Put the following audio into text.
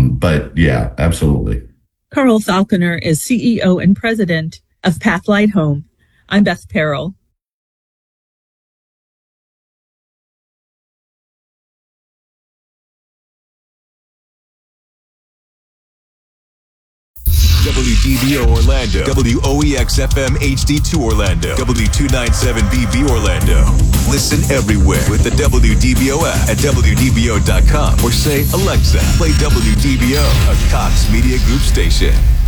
But yeah, absolutely. Carl Falconer is CEO and president of Pathlight Home. I'm Beth Perrell. WDBO Orlando, WOEX-FM HD2 Orlando, W297BB Orlando. Listen everywhere with the WDBO app at WDBO.com or say, Alexa, play WDBO, a Cox Media Group station.